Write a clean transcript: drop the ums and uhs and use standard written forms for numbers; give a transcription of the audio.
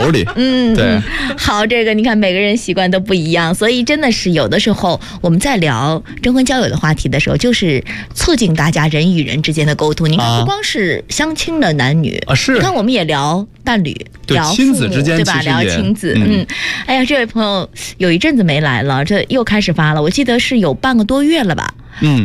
里。对， 好，这个你看每个人习惯都不一样，所以真的是有的时候我们在聊征婚交友的话题的时候，就是促进大家人与人之间的沟通。你看，不光是相亲的男女是， 你看我们也聊伴侣，聊亲子之间， 对吧？聊亲子，哎呀，这位朋友有一阵子没来了，这又开始发了，我记得是有半个多月了吧。